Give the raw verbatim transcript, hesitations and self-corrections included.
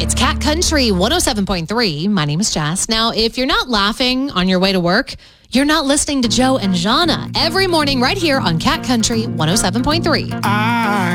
It's Cat Country one oh seven point three. My name is Jess. Now, if you're not laughing on your way to work, you're not listening to Joe and Jana every morning right here on Cat Country one oh seven point three. I